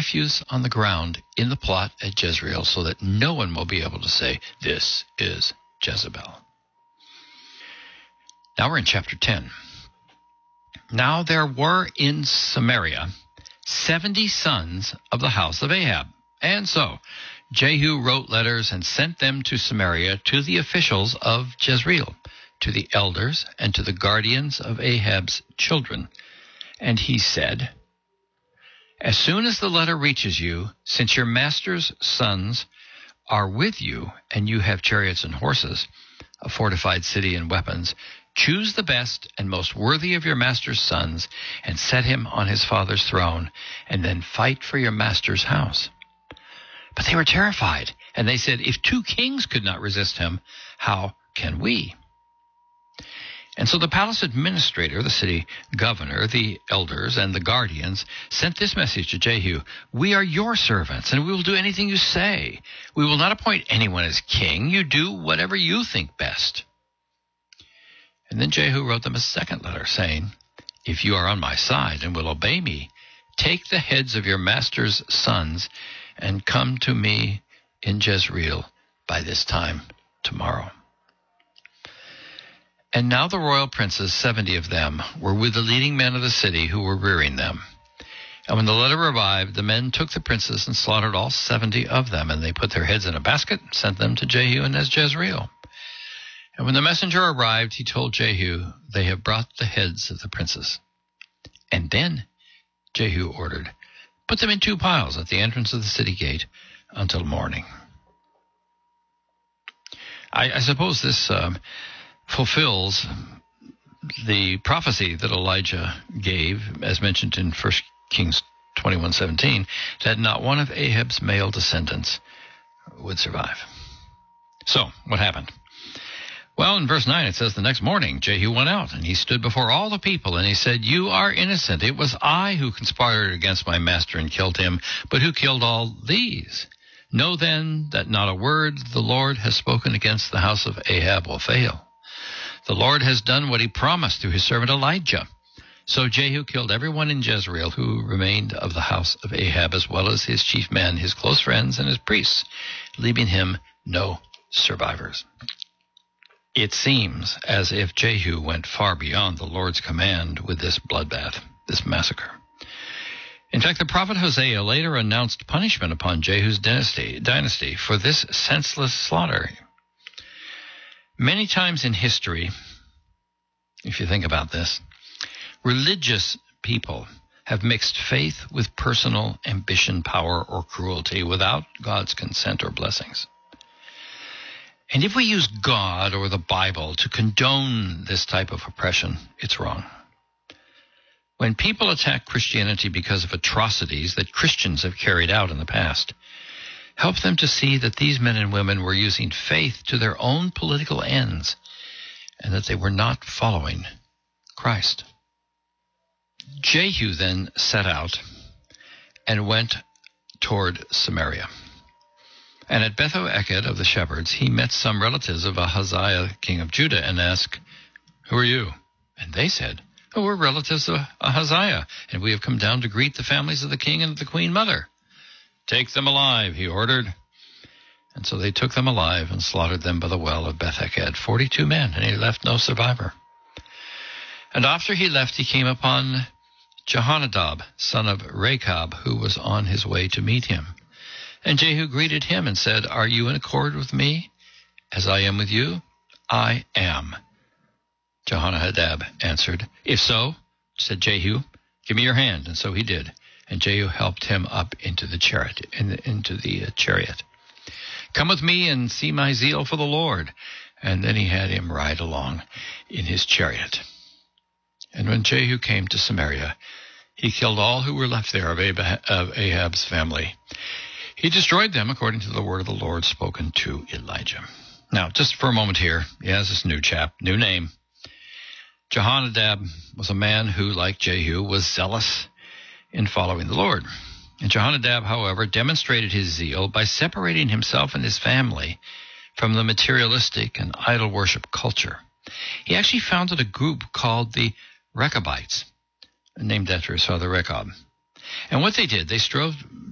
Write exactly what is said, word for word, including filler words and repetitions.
refuse on the ground in the plot at Jezreel so that no one will be able to say, this is Jezebel. Now we're in chapter ten. Now there were in Samaria seventy sons of the house of Ahab. And so Jehu wrote letters and sent them to Samaria to the officials of Jezreel, to the elders and to the guardians of Ahab's children. And he said, as soon as the letter reaches you, since your master's sons are with you and you have chariots and horses, a fortified city and weapons, choose the best and most worthy of your master's sons and set him on his father's throne, and then fight for your master's house. But they were terrified, and they said, if two kings could not resist him, how can we? And so the palace administrator, the city governor, the elders, and the guardians sent this message to Jehu, we are your servants, and we will do anything you say. We will not appoint anyone as king. You do whatever you think best. And then Jehu wrote them a second letter, saying, if you are on my side and will obey me, take the heads of your master's sons and come to me in Jezreel by this time tomorrow. And now the royal princes, seventy of them, were with the leading men of the city who were rearing them. And when the letter arrived, the men took the princes and slaughtered all seventy of them, and they put their heads in a basket and sent them to Jehu and Jezreel. And when the messenger arrived, he told Jehu, they have brought the heads of the princes. And then Jehu ordered, put them in two piles at the entrance of the city gate until morning. I, I suppose this um, fulfills the prophecy that Elijah gave, as mentioned in First Kings twenty-one seventeen, that not one of Ahab's male descendants would survive. So, what happened? Well, in verse nine it says, the next morning Jehu went out, and he stood before all the people, and he said, you are innocent. It was I who conspired against my master and killed him, but who killed all these? Know then that not a word the Lord has spoken against the house of Ahab will fail. The Lord has done what he promised through his servant Elijah. So Jehu killed everyone in Jezreel who remained of the house of Ahab, as well as his chief men, his close friends, and his priests, leaving him no survivors. It seems as if Jehu went far beyond the Lord's command with this bloodbath, this massacre. In fact, the prophet Hosea later announced punishment upon Jehu's dynasty, dynasty for this senseless slaughter. Many times in history, if you think about this, religious people have mixed faith with personal ambition, power, or cruelty without God's consent or blessings. And if we use God or the Bible to condone this type of oppression, it's wrong. When people attack Christianity because of atrocities that Christians have carried out in the past, help them to see that these men and women were using faith to their own political ends and that they were not following Christ. Jehu then set out and went toward Samaria. And at Beth-eked of the shepherds, he met some relatives of Ahaziah, king of Judah, and asked, who are you? And they said, oh, we're relatives of Ahaziah, and we have come down to greet the families of the king and the queen mother. Take them alive, he ordered. And so they took them alive and slaughtered them by the well of Beth-eked, forty-two men, and he left no survivor. And after he left, he came upon Jehonadab, son of Rechab, who was on his way to meet him. And Jehu greeted him and said, are you in accord with me, as I am with you? I am. Jehonadab answered, if so, said Jehu, give me your hand. And so he did. And Jehu helped him up into the chariot. In the, into the uh, chariot. Come with me and see my zeal for the Lord. And then he had him ride along in his chariot. And when Jehu came to Samaria, he killed all who were left there of, Ahab, of Ahab's family. He destroyed them according to the word of the Lord spoken to Elijah. Now, just for a moment here, he has this new chap, new name. Jehonadab was a man who, like Jehu, was zealous in following the Lord. And Jehonadab, however, demonstrated his zeal by separating himself and his family from the materialistic and idol worship culture. He actually founded a group called the Rechabites, named after his father Rechab. And what they did, they strove